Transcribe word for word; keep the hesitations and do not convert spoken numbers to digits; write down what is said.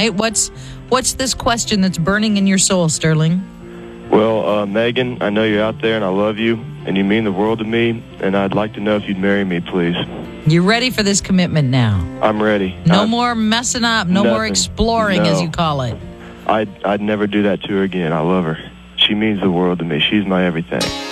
tonight. What's what's this question that's burning in your soul, Sterling? Well, uh, Megan, I know you're out there, and I love you, and you mean the world to me, and I'd like to know if you'd marry me, please. You ready for this commitment now? I'm ready. No I'm, more messing up, no nothing. more exploring, no. as you call it. I'd, I'd never do that to her again. I love her. She means the world to me. She's my everything.